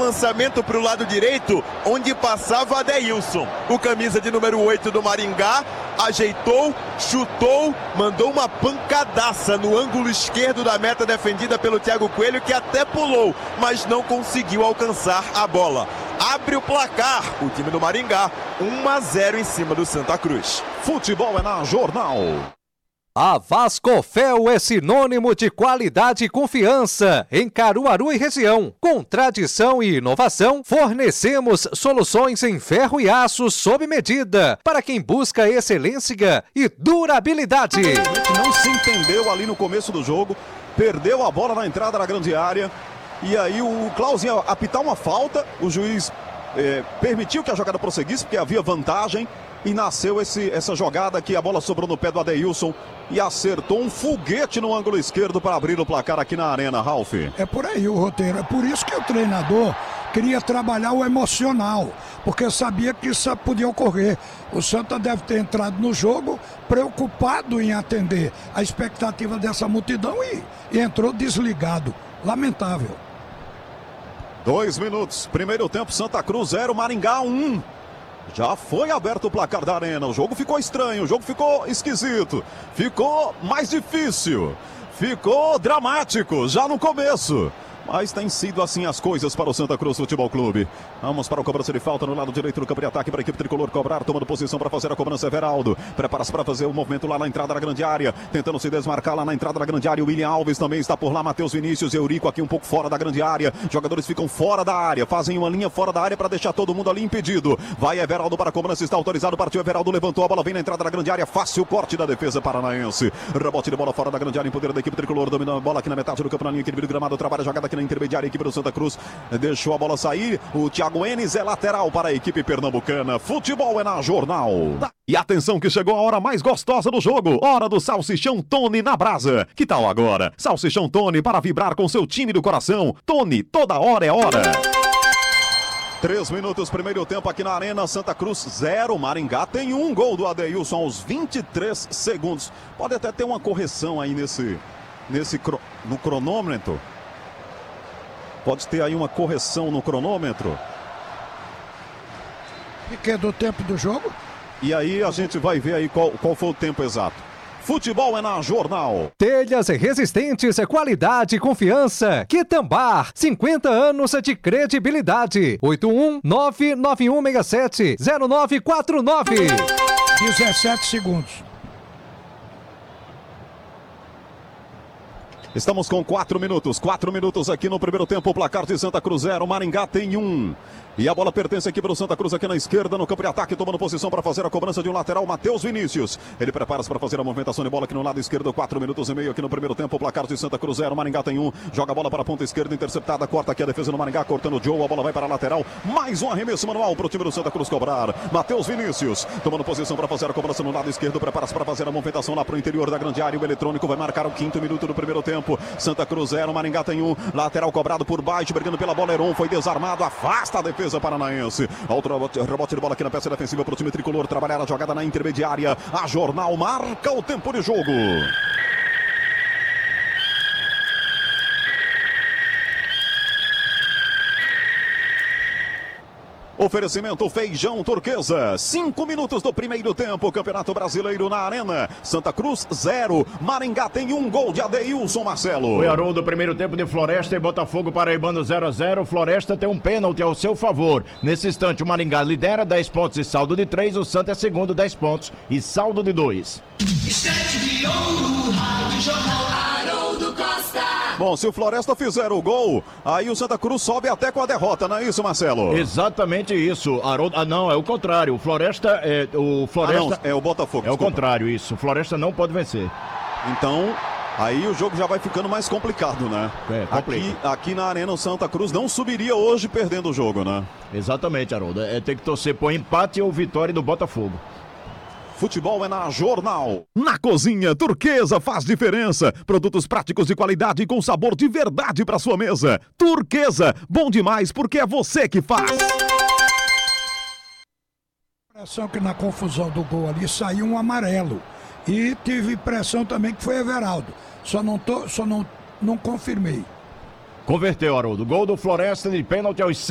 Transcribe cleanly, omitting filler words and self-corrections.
lançamento para o lado direito, onde passava Adeilson. O camisa de número 8 do Maringá ajeitou, chutou, mandou uma pancadaça no ângulo esquerdo da meta defendida pelo Thiago Coelho, que até pulou, mas não conseguiu alcançar a bola. Abre o placar, o time do Maringá, 1-0 em cima do Santa Cruz. Futebol é na Jornal. A Vascofel é sinônimo de qualidade e confiança em Caruaru e região. Com tradição e inovação, fornecemos soluções em ferro e aço sob medida para quem busca excelência e durabilidade. A gente não se entendeu ali no começo do jogo, perdeu a bola na entrada da grande área e aí o Klaus ia apitar uma falta, o juiz permitiu que a jogada prosseguisse porque havia vantagem. E nasceu essa jogada que a bola sobrou no pé do Adeilson e acertou um foguete no ângulo esquerdo para abrir o placar aqui na Arena, Ralf. É por aí o roteiro, é por isso que o treinador queria trabalhar o emocional, porque sabia que isso podia ocorrer. O Santa deve ter entrado no jogo preocupado em atender a expectativa dessa multidão e entrou desligado. Lamentável. 2 minutos, primeiro tempo, Santa Cruz 0, Maringá 1. Já foi aberto o placar da Arena, o jogo ficou estranho, o jogo ficou esquisito, ficou mais difícil, ficou dramático já no começo. Mas tem sido assim as coisas para o Santa Cruz Futebol Clube. Vamos para a cobrança de falta no lado direito do campo de ataque para a equipe tricolor cobrar, tomando posição para fazer a cobrança. Everaldo prepara-se para fazer o movimento lá na entrada da grande área, tentando se desmarcar lá na entrada da grande área. O William Alves também está por lá, Matheus Vinícius, Eurico aqui um pouco fora da grande área. Jogadores ficam fora da área, fazem uma linha fora da área para deixar todo mundo ali impedido. Vai Everaldo para a cobrança, está autorizado, partiu Everaldo, levantou a bola, vem na entrada da grande área, fácil corte da defesa paranaense. Rebote de bola fora da grande área em poder da equipe tricolor, dominando a bola aqui na metade do campo, na linha equilíbrio gramado, trabalha a jogada aqui na intermediária, a equipe do Santa Cruz deixou a bola sair. O Thiago Enes é lateral para a equipe pernambucana. Futebol é na Jornal. E atenção que chegou a hora mais gostosa do jogo. Hora do Salsichão Tony na brasa. Que tal agora? Salsichão Tony para vibrar com seu time do coração. Tony, toda hora é hora. 3 minutos, primeiro tempo aqui na Arena. Santa Cruz 0, Maringá tem 1 gol do Adeilson aos 23 segundos. Pode até ter uma correção aí no cronômetro. Pode ter aí uma correção no cronômetro. E que é do tempo do jogo? E aí a gente vai ver aí qual foi o tempo exato. Futebol é na Jornal. Telhas resistentes, qualidade e confiança. Quitambar, 50 anos de credibilidade. 81991670949. 17 segundos. Estamos com 4 minutos. 4 minutos aqui no primeiro tempo. O placar de Santa Cruz 0. Maringá tem 1. E a bola pertence aqui para o Santa Cruz aqui na esquerda, no campo de ataque, tomando posição para fazer a cobrança de um lateral, Matheus Vinícius. Ele prepara-se para fazer a movimentação de bola aqui no lado esquerdo, 4 minutos e meio aqui no primeiro tempo. O placar de Santa Cruz 0, Maringá tem 1. Joga a bola para a ponta esquerda, interceptada, corta aqui a defesa do Maringá, cortando o Joe, a bola vai para a lateral. Mais um arremesso manual para o time do Santa Cruz cobrar. Matheus Vinícius, tomando posição para fazer a cobrança no lado esquerdo, prepara-se para fazer a movimentação lá para o interior da grande área. O eletrônico vai marcar o 5º minuto do primeiro tempo. Santa Cruz 0, Maringá tem 1. Lateral cobrado por baixo, brigando pela bola. Heron foi desarmado, afasta a defesa paranaense. Outro rebote de bola aqui na peça defensiva para o time tricolor. Trabalhar a jogada na intermediária. A Jornal marca o tempo de jogo. Oferecimento Feijão Turquesa. 5 minutos do primeiro tempo. Campeonato Brasileiro na Arena. Santa Cruz 0. Maringá tem 1 gol de Adeilson, Marcelo. Foi Haroldo, primeiro tempo de Floresta e Botafogo Paraibano 0-0. Floresta tem um pênalti ao seu favor. Nesse instante o Maringá lidera 10 pontos e saldo de 3. O Santa é segundo, 10 pontos e saldo de 2. Bom, se o Floresta fizer o gol, aí o Santa Cruz sobe até com a derrota, não é isso, Marcelo? Exatamente isso. Haroldo, não, é o contrário. O Floresta não, é o Botafogo. É o contrário, isso. O Floresta não pode vencer. Então, aí o jogo já vai ficando mais complicado, né? Aqui na Arena o Santa Cruz não subiria hoje perdendo o jogo, né? Exatamente, Haroldo. Tem que torcer por empate ou vitória do Botafogo. Futebol é na Jornal. Na cozinha, Turquesa faz diferença. Produtos práticos de qualidade com sabor de verdade para sua mesa. Turquesa, bom demais porque é você que faz. Impressão que na confusão do gol ali saiu um amarelo. E tive impressão também que foi Everaldo. Só não confirmei. Converteu, Haroldo. Gol do Floresta de pênalti aos